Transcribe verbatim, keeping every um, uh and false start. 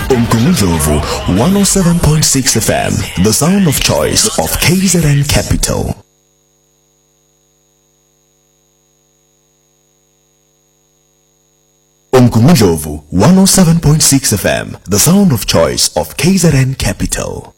Umkumujovu one oh seven point six F M, the sound of choice of K Z N Capital. Umkumujovu one oh seven point six F M, the sound of choice of K Z N Capital.